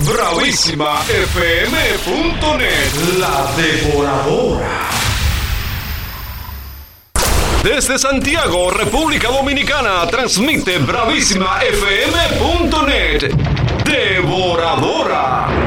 bravísimafm.net, la devoradora. Desde Santiago, República Dominicana, transmite bravísimafm.net, devoradora.